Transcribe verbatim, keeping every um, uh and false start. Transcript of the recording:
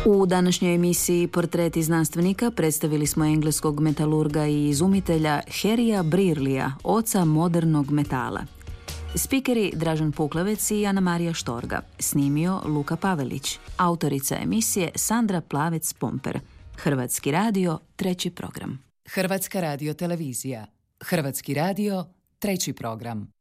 U današnjoj emisiji Portreti znanstvenika predstavili smo engleskog metalurga i izumitelja Harryja Brearleya, oca modernog metala. Spikeri Dražen Puklavec i Ana Marija Štorga. Snimio Luka Pavelić. Autorica emisije Sandra Plavec-Pomper. Hrvatski radio, treći program. Hrvatska radio televizija. Hrvatski radio, treći program.